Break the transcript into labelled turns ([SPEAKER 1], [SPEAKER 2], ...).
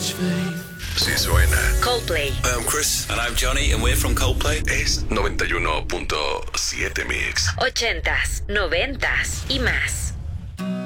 [SPEAKER 1] Sí suena.
[SPEAKER 2] Coldplay.
[SPEAKER 3] I'm Chris. And I'm Johnny, and we're from Coldplay.
[SPEAKER 1] Es 91.7 Mix.
[SPEAKER 2] 80s, 90s y más.